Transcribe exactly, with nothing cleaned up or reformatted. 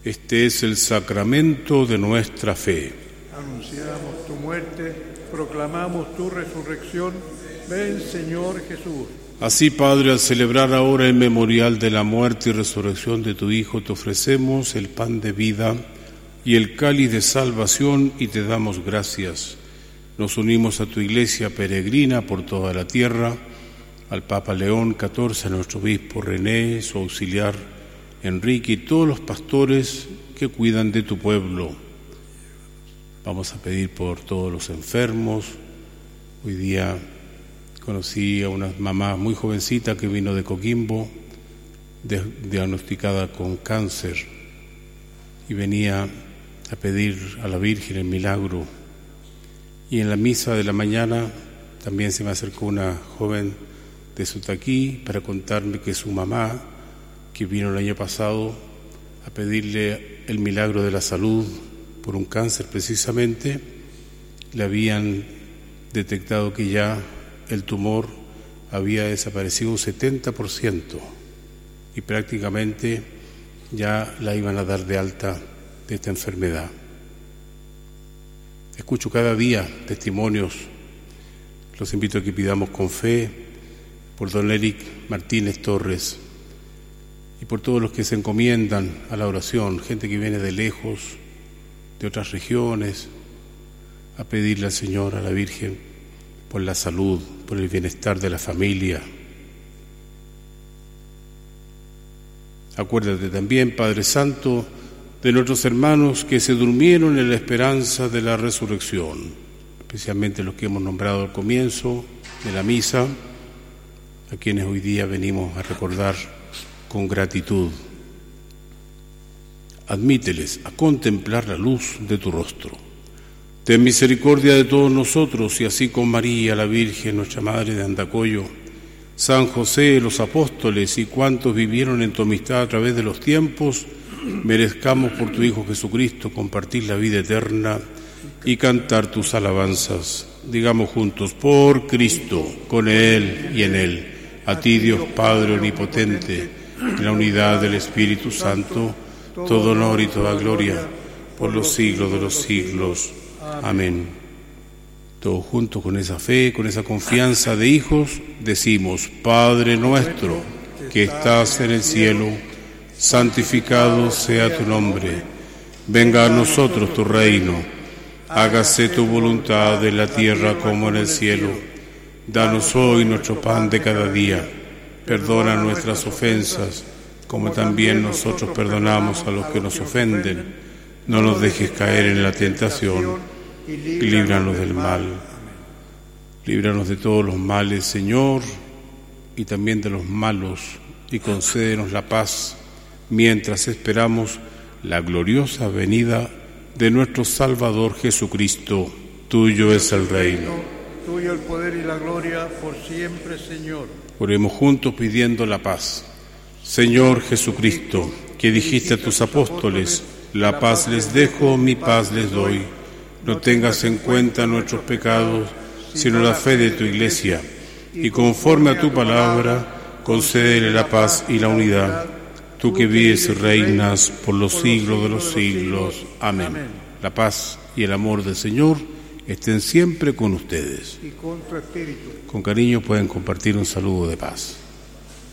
Este es el sacramento de nuestra fe. Anunciamos tu muerte, proclamamos tu resurrección. Ven, Señor Jesús. Así, Padre, al celebrar ahora el memorial de la muerte y resurrección de tu Hijo, te ofrecemos el pan de vida y el cáliz de salvación y te damos gracias. Nos unimos a tu Iglesia peregrina por toda la tierra, al Papa León catorce, a nuestro obispo René, su auxiliar Enrique y todos los pastores que cuidan de tu pueblo. Vamos a pedir por todos los enfermos. Hoy día conocí a una mamá muy jovencita que vino de Coquimbo, diagnosticada con cáncer, y venía a pedir a la Virgen el milagro. Y en la misa de la mañana también se me acercó una joven de Sutaquí para contarme que su mamá, que vino el año pasado a pedirle el milagro de la salud por un cáncer precisamente, le habían detectado que ya el tumor había desaparecido un setenta por ciento y prácticamente ya la iban a dar de alta de esta enfermedad. Escucho cada día testimonios, los invito a que pidamos con fe por don Eric Martínez Torres y por todos los que se encomiendan a la oración, gente que viene de lejos, de otras regiones, a pedirle al Señor, a la Virgen, por la salud, por el bienestar de la familia. Acuérdate también, Padre Santo, de nuestros hermanos que se durmieron en la esperanza de la resurrección, especialmente los que hemos nombrado al comienzo de la misa, a quienes hoy día venimos a recordar con gratitud. Admíteles a contemplar la luz de tu rostro. Ten misericordia de todos nosotros y así con María, la Virgen, nuestra Madre de Andacollo, San José, los apóstoles y cuantos vivieron en tu amistad a través de los tiempos, merezcamos por tu Hijo Jesucristo compartir la vida eterna y cantar tus alabanzas. Digamos juntos: por Cristo, con Él y en Él, a ti Dios Padre Omnipotente, en la unidad del Espíritu Santo, todo honor y toda gloria por los siglos de los siglos. Amén. Todos juntos con esa fe, con esa confianza de hijos, decimos: Padre nuestro, que estás en el cielo, santificado sea tu nombre. Venga a nosotros tu reino. Hágase tu voluntad en la tierra como en el cielo. Danos hoy nuestro pan de cada día. Perdona nuestras ofensas, como también nosotros perdonamos a los que nos ofenden. No nos dejes caer en la tentación y líbranos del mal. Líbranos de todos los males, Señor, y también de los malos, y concédenos la paz, mientras esperamos la gloriosa venida de nuestro Salvador Jesucristo. Tuyo es el reino. Tuyo el poder y la gloria por siempre, Señor. Oremos juntos pidiendo la paz. Señor Jesucristo, que dijiste a tus apóstoles: la paz les dejo, mi paz les doy. No tengas en cuenta nuestros pecados, sino la fe de tu Iglesia, y conforme a tu palabra, concédele la paz y la unidad. Tú que vives y reinas por los siglos de los siglos. Amén. La paz y el amor del Señor estén siempre con ustedes. Y con tu espíritu. Con cariño pueden compartir un saludo de paz.